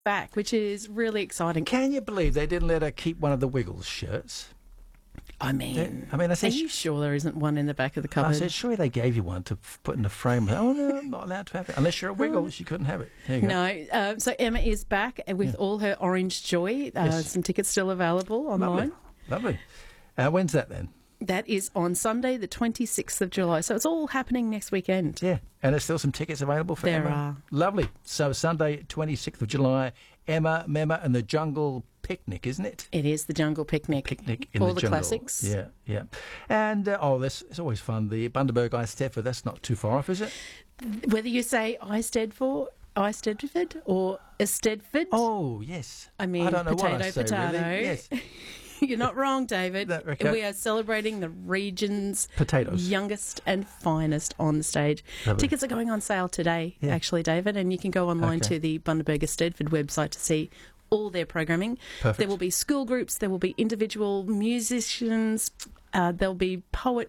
back, which is really exciting. Can you believe they didn't let her keep one of the Wiggles shirts? I mean, I said, are you sure there isn't one in the back of the cupboard? I said, surely they gave you one to put in the frame. Oh, no, I'm not allowed to have it. Unless you're a Wiggle, she couldn't have it. There you go. No. So Emma is back with all her orange joy. Yes. Some tickets still available online. Lovely. When's that then? That is on Sunday, the 26th of July. So it's all happening next weekend. Yeah. And there's still some tickets available for Emma? There are. Lovely. So Sunday, 26th of July, Emma, Memma and the Jungle Picnic, isn't it? It is the Jungle Picnic. Picnic in all the jungle. Classics. Yeah, yeah. And, it's always fun. The Bundaberg Eisteddfod, that's not too far off, is it? Whether you say Eisteddfod or Eisteddfod. Oh, yes. I mean, I don't know potato, what I say, potato. really. Yes. You're not wrong, David. Okay. We are celebrating the region's potatoes, youngest and finest on the stage. Lovely. Tickets are going on sale today, actually, David, and you can go online to the Bundaberg Eisteddfod website to see all their programming. Perfect. There will be school groups, there will be individual musicians, there'll be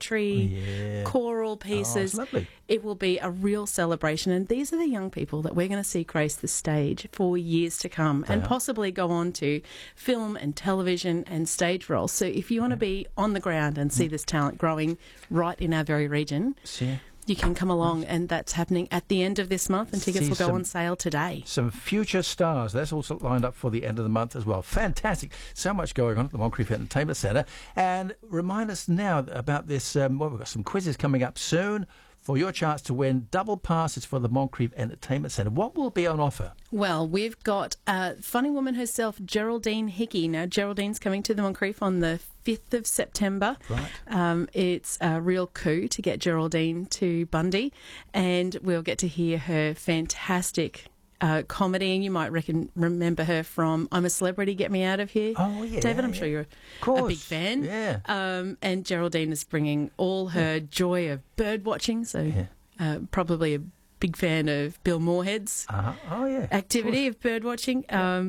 poetry, choral pieces. Oh, lovely. It will be a real celebration, and these are the young people that we're going to see grace the stage for years to come and possibly go on to film and television and stage roles. So if you want to be on the ground and see this talent growing right in our very region, you can come along, and that's happening at the end of this month, and tickets will go on sale today. Some future stars. That's also lined up for the end of the month as well. Fantastic. So much going on at the Moncrieff Entertainment Centre. And remind us now about this. We've got some quizzes coming up soon for your chance to win double passes for the Moncrieff Entertainment Centre. What will be on offer? Well, we've got funny woman herself, Geraldine Hickey. Now, Geraldine's coming to the Moncrieff on the 5th of September. Right. It's a real coup to get Geraldine to Bundy, and we'll get to hear her fantastic comedy, and you might remember her from I'm a Celebrity, Get Me Out of Here. Oh, yeah. David, I'm sure you're a big fan. Yeah. And Geraldine is bringing all her joy of bird watching, so probably a big fan of Bill Moorhead's activity of bird watching.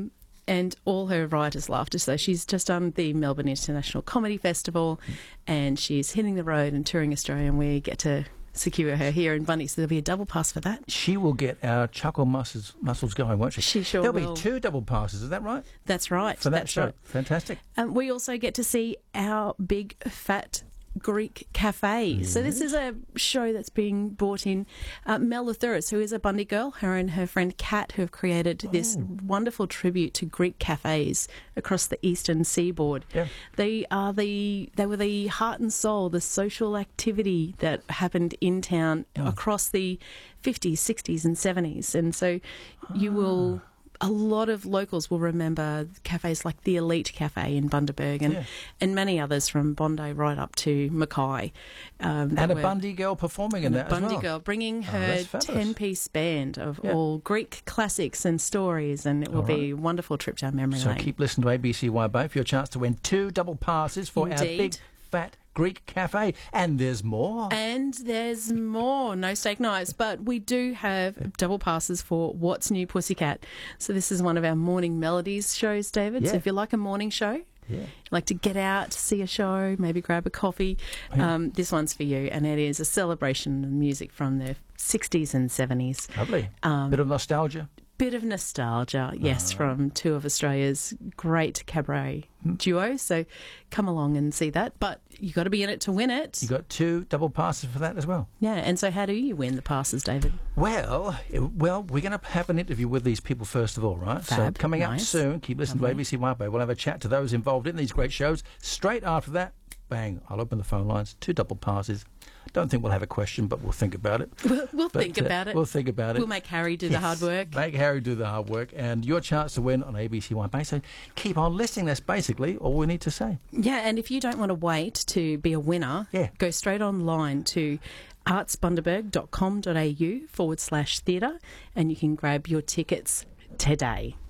And all her riotous laughter. So she's just done the Melbourne International Comedy Festival, and she's hitting the road and touring Australia, and we get to secure her here in Bundy, so there'll be a double pass for that. She will get our chuckle muscles going, won't she? She sure will. There'll be 2 double passes, is that right? That's right. For that show. Right. Fantastic. We also get to see our big fat Greek cafe. Yes. So this is a show that's being brought in. Mel Lutheris, who is a Bundy girl, her and her friend Kat, who have created this wonderful tribute to Greek cafes across the eastern seaboard. Yeah. They were the heart and soul, the social activity that happened in town across the 50s, 60s and 70s. And so a lot of locals will remember cafes like the Elite Cafe in Bundaberg and many others from Bondi right up to Mackay. And a Bundy girl performing in that as well. Bundy girl bringing her 10-piece band of all Greek classics and stories, and it will be a wonderful trip down memory lane. So keep listening to ABCYB for your chance to win 2 double passes for our big fat Greek cafe. And there's more. No steak knives, but we do have double passes for What's New Pussycat. So this is one of our morning melodies shows, David. So if you like a morning show, like to get out, see a show, maybe grab a coffee, this one's for you. And it is a celebration of music from the 60s and 70s. Lovely. Bit of nostalgia. Bit of nostalgia, yes, from 2 of Australia's great cabaret duos. So come along and see that. But you've got to be in it to win it. You got 2 double passes for that as well. Yeah, and so how do you win the passes, David? Well, we're going to have an interview with these people first of all, right? Fab, so coming up soon, keep listening to ABC Wipe. We'll have a chat to those involved in these great shows. Straight after that, bang, I'll open the phone lines, 2 double passes. Don't think we'll have a question, but we'll think about it. We'll think about it. We'll think about it. We'll make Harry do the hard work. Make Harry do the hard work. And your chance to win on ABC One Base. So keep on listening. That's basically all we need to say. Yeah, and if you don't want to wait to be a winner, go straight online to artsbundaberg.com.au/theatre, and you can grab your tickets today.